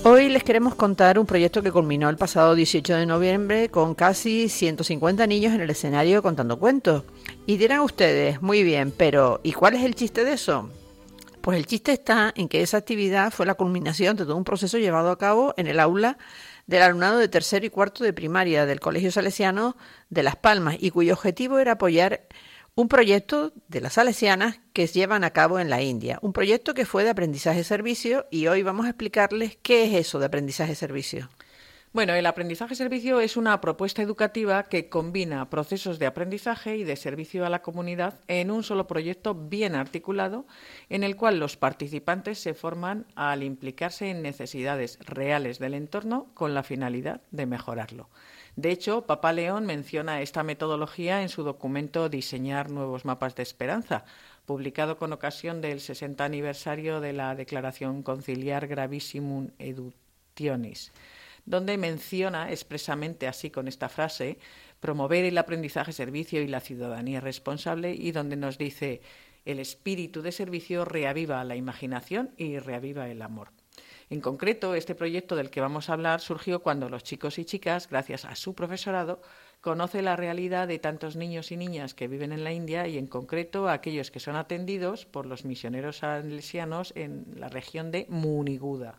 Hoy les queremos contar un proyecto que culminó el pasado 18 de noviembre con casi 150 niños en el escenario contando cuentos. Y dirán ustedes, muy bien, pero ¿y cuál es el chiste de eso? Pues el chiste está en que esa actividad fue la culminación de todo un proceso llevado a cabo en el aula del alumnado de tercero y cuarto de primaria del Colegio Salesiano de Las Palmas y cuyo objetivo era apoyar un proyecto de las salesianas que se llevan a cabo en la India, un proyecto que fue de aprendizaje-servicio y hoy vamos a explicarles qué es eso de aprendizaje-servicio. Bueno, el aprendizaje-servicio es una propuesta educativa que combina procesos de aprendizaje y de servicio a la comunidad en un solo proyecto bien articulado, en el cual los participantes se forman al implicarse en necesidades reales del entorno con la finalidad de mejorarlo. De hecho, Papa León menciona esta metodología en su documento Diseñar nuevos mapas de esperanza, publicado con ocasión del 60 aniversario de la Declaración Conciliar Gravissimum Educationis, donde menciona expresamente así con esta frase, promover el aprendizaje-servicio y la ciudadanía responsable, y donde nos dice, el espíritu de servicio reaviva la imaginación y reaviva el amor. En concreto, este proyecto del que vamos a hablar surgió cuando los chicos y chicas, gracias a su profesorado, conocen la realidad de tantos niños y niñas que viven en la India y, en concreto, aquellos que son atendidos por los misioneros salesianos en la región de Muniguda.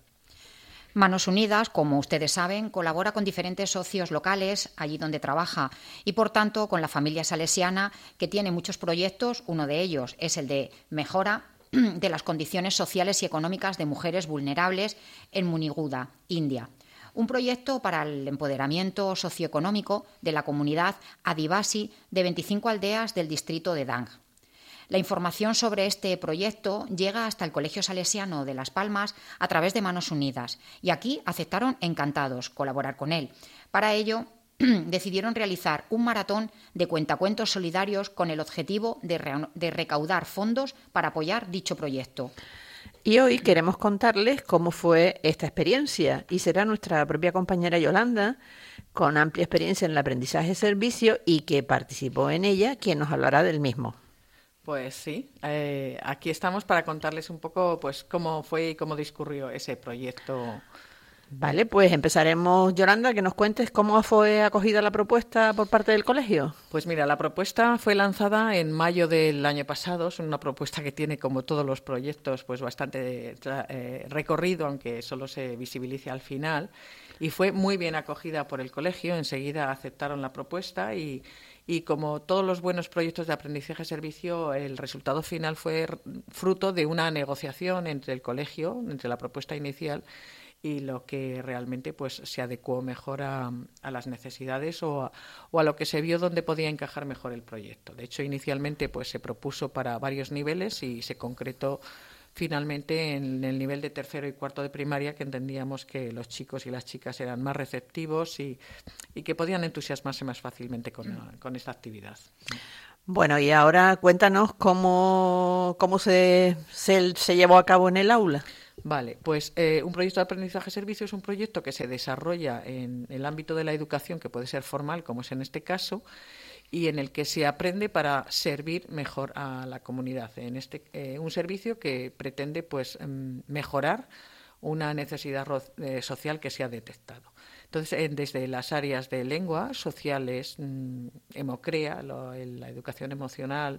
Manos Unidas, como ustedes saben, colabora con diferentes socios locales allí donde trabaja y, por tanto, con la familia salesiana, que tiene muchos proyectos. Uno de ellos es el de mejora de las condiciones sociales y económicas de mujeres vulnerables en Muniguda, India. Un proyecto para el empoderamiento socioeconómico de la comunidad adivasi de 25 aldeas del distrito de Dang. La información sobre este proyecto llega hasta el Colegio Salesiano de Las Palmas a través de Manos Unidas y aquí aceptaron encantados colaborar con él. Para ello, decidieron realizar un maratón de cuentacuentos solidarios con el objetivo de recaudar fondos para apoyar dicho proyecto. Y hoy queremos contarles cómo fue esta experiencia y será nuestra propia compañera Yolanda, con amplia experiencia en el aprendizaje-servicio y que participó en ella, quien nos hablará del mismo. Pues sí, aquí estamos para contarles un poco pues cómo fue y cómo discurrió ese proyecto. Vale, pues empezaremos, Yolanda, que nos cuentes cómo fue acogida la propuesta por parte del colegio. Pues mira, la propuesta fue lanzada en mayo del año pasado. Es una propuesta que tiene, como todos los proyectos, pues bastante recorrido, aunque solo se visibilice al final. Y fue muy bien acogida por el colegio. Enseguida aceptaron la propuesta y como todos los buenos proyectos de aprendizaje-servicio, el resultado final fue fruto de una negociación entre el colegio, entre la propuesta inicial y lo que realmente pues se adecuó mejor a las necesidades o a lo que se vio donde podía encajar mejor el proyecto. De hecho, inicialmente pues se propuso para varios niveles y se concretó finalmente en el nivel de tercero y cuarto de primaria, que entendíamos que los chicos y las chicas eran más receptivos y que podían entusiasmarse más fácilmente con esta actividad. Bueno, y ahora cuéntanos cómo se llevó a cabo en el aula. Vale, pues un proyecto de aprendizaje-servicio es un proyecto que se desarrolla en el ámbito de la educación, que puede ser formal, como es en este caso, y en el que se aprende para servir mejor a la comunidad. Un servicio que pretende pues mejorar una necesidad social que se ha detectado. Entonces, desde las áreas de lengua, sociales, Emocrea, la educación emocional,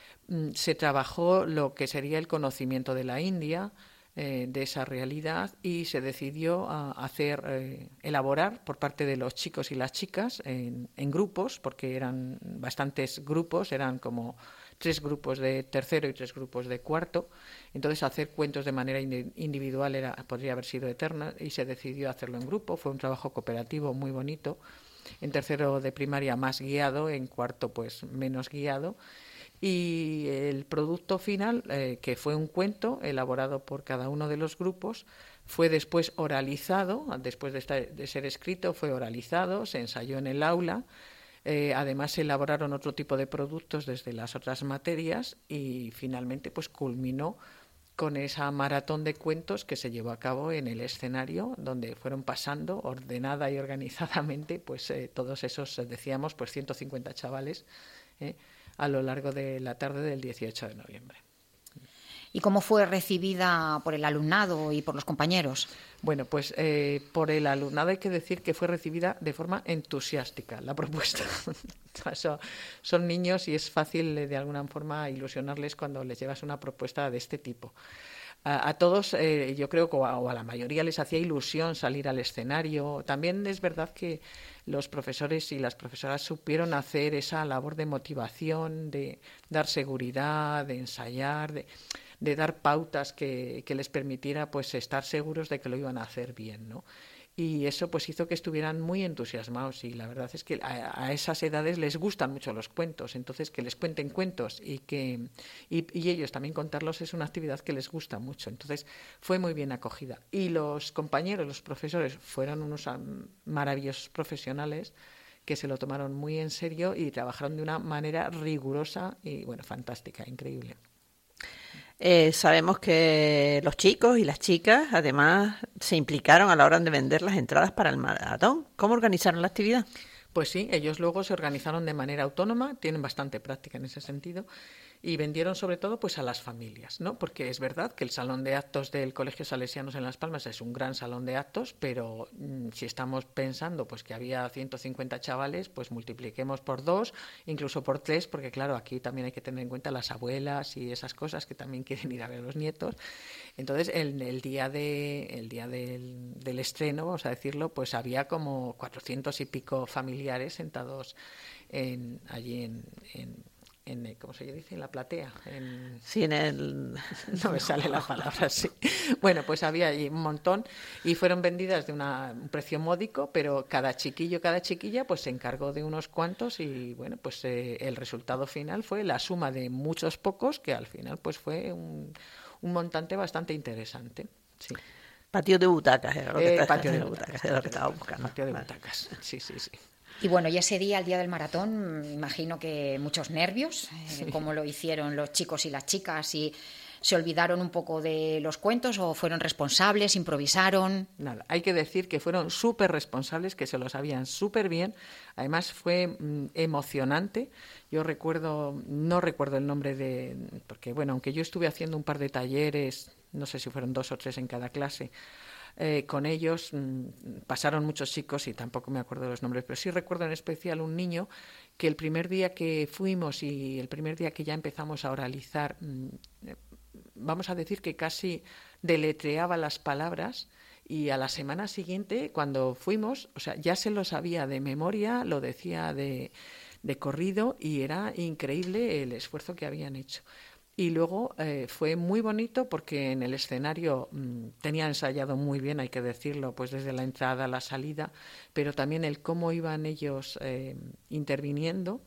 se trabajó lo que sería el conocimiento de la India, de esa realidad, y se decidió elaborar por parte de los chicos y las chicas en grupos, porque eran bastantes grupos, eran como 3 grupos de tercero y 3 grupos de cuarto. Entonces, hacer cuentos de manera individual podría haber sido eterna y se decidió hacerlo en grupo. Fue un trabajo cooperativo muy bonito. En tercero de primaria más guiado, en cuarto pues menos guiado. Y el producto final, que fue un cuento elaborado por cada uno de los grupos, fue después oralizado, después de ser escrito, fue oralizado, se ensayó en el aula. Además, se elaboraron otro tipo de productos desde las otras materias y finalmente pues culminó con esa maratón de cuentos que se llevó a cabo en el escenario, donde fueron pasando ordenada y organizadamente pues todos esos, decíamos, pues 150 chavales a lo largo de la tarde del 18 de noviembre. ¿Y cómo fue recibida por el alumnado y por los compañeros? Bueno, pues por el alumnado hay que decir que fue recibida de forma entusiástica la propuesta. Son niños y es fácil de alguna forma ilusionarles cuando les llevas una propuesta de este tipo. A todos, yo creo que o a la mayoría les hacía ilusión salir al escenario. También es verdad que los profesores y las profesoras supieron hacer esa labor de motivación, de dar seguridad, de ensayar, de dar pautas que les permitiera pues estar seguros de que lo iban a hacer bien, ¿no? Y eso pues hizo que estuvieran muy entusiasmados, y la verdad es que a esas edades les gustan mucho los cuentos, entonces que les cuenten cuentos y ellos también contarlos es una actividad que les gusta mucho, entonces fue muy bien acogida. Y los compañeros, los profesores, fueron unos maravillosos profesionales que se lo tomaron muy en serio y trabajaron de una manera rigurosa y bueno, fantástica, increíble. Sabemos que los chicos y las chicas además se implicaron a la hora de vender las entradas para el maratón. ¿Cómo organizaron la actividad? Pues sí, ellos luego se organizaron de manera autónoma, tienen bastante práctica en ese sentido, y vendieron sobre todo pues a las familias, ¿no? Porque es verdad que el salón de actos del Colegio Salesianos en Las Palmas es un gran salón de actos, pero si estamos pensando pues que había 150 chavales, pues multipliquemos por 2, incluso por 3, porque claro, aquí también hay que tener en cuenta las abuelas y esas cosas que también quieren ir a ver a los nietos. Entonces, el día del estreno, vamos a decirlo, pues había como 400 y pico familiares sentados allí en ¿cómo se dice? En la platea. Sí, en el... No me sale la palabra, sí. Bueno, pues había allí un montón y fueron vendidas de un precio módico, pero cada chiquillo, cada chiquilla, pues se encargó de unos cuantos y, bueno, pues el resultado final fue la suma de muchos pocos, que al final pues fue un montante bastante interesante, sí. Patio de butacas, era lo que patio de butacas, era lo que estaba buscando. Patio de butacas, sí, sí, sí. Y bueno, y ese día, el día del maratón, imagino que muchos nervios, Sí. cómo lo hicieron los chicos y las chicas, y se olvidaron un poco de los cuentos o fueron responsables, improvisaron. Nada, hay que decir que fueron súper responsables, que se lo sabían súper bien. Además fue emocionante. Yo no recuerdo el nombre porque bueno, aunque yo estuve haciendo un par de talleres, no sé si fueron 2 o 3 en cada clase, con ellos pasaron muchos chicos y tampoco me acuerdo de los nombres, pero sí recuerdo en especial un niño que el primer día que fuimos y el primer día que ya empezamos a oralizar, vamos a decir que casi deletreaba las palabras, y a la semana siguiente cuando fuimos, o sea, ya se lo sabía de memoria, lo decía de corrido, y era increíble el esfuerzo que habían hecho. Y luego fue muy bonito porque en el escenario tenía ensayado muy bien, hay que decirlo, pues desde la entrada a la salida, pero también el cómo iban ellos interviniendo,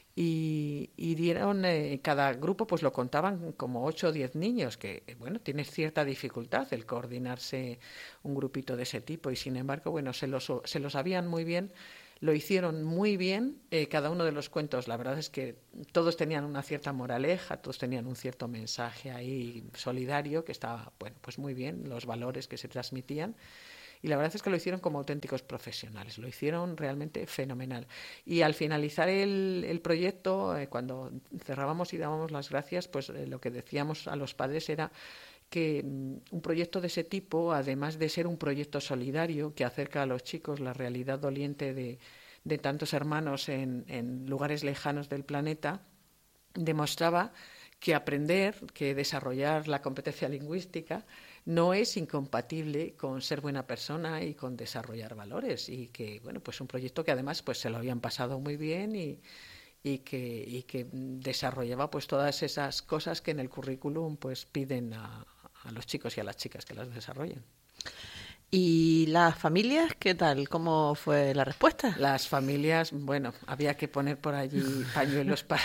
y dieron, cada grupo pues lo contaban como 8 o 10 niños, que bueno, tiene cierta dificultad el coordinarse un grupito de ese tipo, y sin embargo, bueno, se lo sabían muy bien. Lo hicieron muy bien, cada uno de los cuentos, la verdad es que todos tenían una cierta moraleja, todos tenían un cierto mensaje ahí solidario que estaba, bueno, pues muy bien, los valores que se transmitían, y la verdad es que lo hicieron como auténticos profesionales, lo hicieron realmente fenomenal. Y al finalizar el proyecto, cuando cerrábamos y dábamos las gracias, pues lo que decíamos a los padres era que un proyecto de ese tipo, además de ser un proyecto solidario que acerca a los chicos la realidad doliente de tantos hermanos en lugares lejanos del planeta, demostraba que aprender, que desarrollar la competencia lingüística no es incompatible con ser buena persona y con desarrollar valores, y que bueno, pues un proyecto que además pues se lo habían pasado muy bien y que desarrollaba pues todas esas cosas que en el currículum pues piden a los chicos y a las chicas que las desarrollen. ¿Y las familias qué tal? ¿Cómo fue la respuesta? Las familias, bueno, había que poner por allí pañuelos para...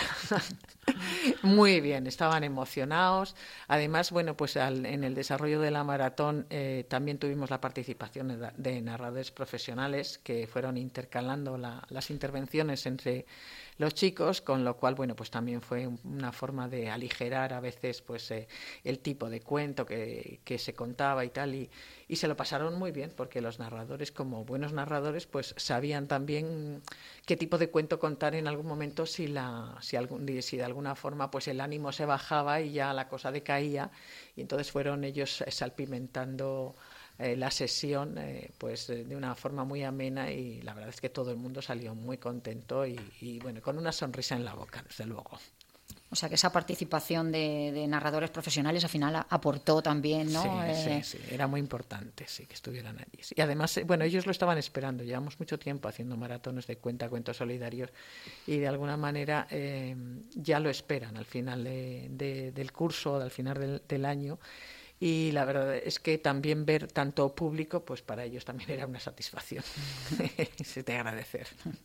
Muy bien, estaban emocionados. Además, bueno, pues en el desarrollo de la maratón también tuvimos la participación de narradores profesionales que fueron intercalando las intervenciones entre los chicos, con lo cual, bueno, pues también fue una forma de aligerar a veces pues el tipo de cuento que se contaba y tal, y se lo pasaron muy bien, porque los narradores, como buenos narradores, pues sabían también qué tipo de cuento contar en algún momento si de alguna forma forma pues el ánimo se bajaba y ya la cosa decaía, y entonces fueron ellos salpimentando la sesión de una forma muy amena, y la verdad es que todo el mundo salió muy contento y bueno, con una sonrisa en la boca, desde luego. O sea que esa participación de narradores profesionales al final aportó también, ¿no? Sí, era muy importante, sí, que estuvieran allí. Y además, bueno, ellos lo estaban esperando. Llevamos mucho tiempo haciendo maratones de cuentos solidarios, y de alguna manera ya lo esperan al final del curso, al final del año. Y la verdad es que también ver tanto público, pues para ellos también era una satisfacción. Se te agradecer.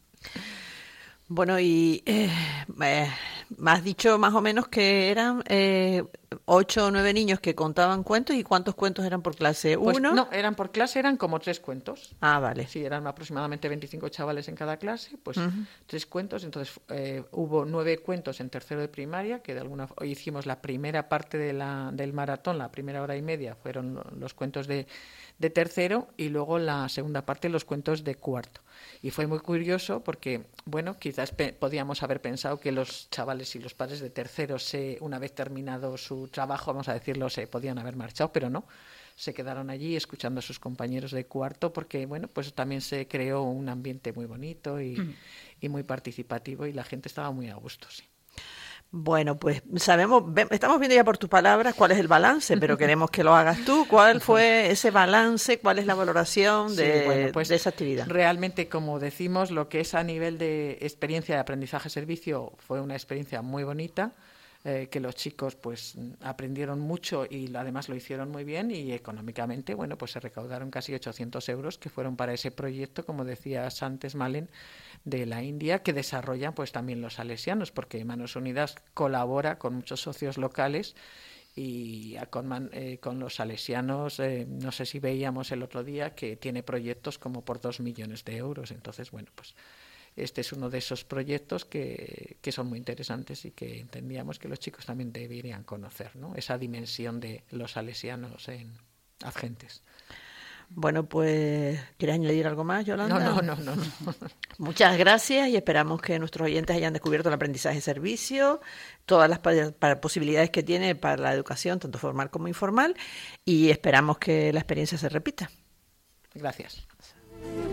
Bueno, y me has dicho más o menos que eran 8 o 9 niños que contaban cuentos. ¿Y cuántos cuentos eran por clase? Pues ¿Uno? No, eran por clase, eran como 3 cuentos. Ah, vale. Sí, eran aproximadamente 25 chavales en cada clase, pues 3 cuentos. Entonces hubo 9 cuentos en tercero de primaria, que hoy hicimos la primera parte del maratón, la primera hora y media fueron los cuentos de tercero, y luego la segunda parte los cuentos de cuarto. Y fue muy curioso porque, bueno, quizás podíamos haber pensado que los chavales y los padres de tercero, una vez terminado su trabajo, vamos a decirlo, se podían haber marchado, pero no. Se quedaron allí escuchando a sus compañeros de cuarto, porque, bueno, pues también se creó un ambiente muy bonito y muy participativo, y la gente estaba muy a gusto, sí. Bueno, pues estamos viendo ya por tus palabras cuál es el balance, pero queremos que lo hagas tú. ¿Cuál fue ese balance? ¿Cuál es la valoración de esa actividad? Realmente, como decimos, lo que es a nivel de experiencia de aprendizaje-servicio fue una experiencia muy bonita, que los chicos pues aprendieron mucho y además lo hicieron muy bien, y económicamente, bueno, pues se recaudaron casi 800 euros que fueron para ese proyecto, como decías antes, Malen, de la India, que desarrollan pues también los salesianos, porque Manos Unidas colabora con muchos socios locales, y con los salesianos, no sé si veíamos el otro día que tiene proyectos como por 2 millones de euros. Entonces, bueno, pues este es uno de esos proyectos que son muy interesantes y que entendíamos que los chicos también deberían conocer, ¿no? Esa dimensión de los salesianos en Azgentes. Bueno, pues, ¿quieres añadir algo más, Yolanda? No. Muchas gracias, y esperamos que nuestros oyentes hayan descubierto el aprendizaje-servicio, todas las posibilidades que tiene para la educación, tanto formal como informal, y esperamos que la experiencia se repita. Gracias.